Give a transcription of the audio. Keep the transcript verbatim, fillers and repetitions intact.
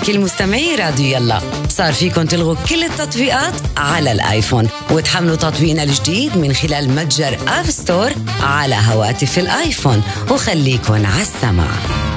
لكل مستمعي راديو يلا، صار فيكن تلغوا كل التطبيقات على الآيفون وتحملوا تطبيقنا الجديد من خلال متجر آب ستور على هواتف الآيفون، وخليكن على السمع.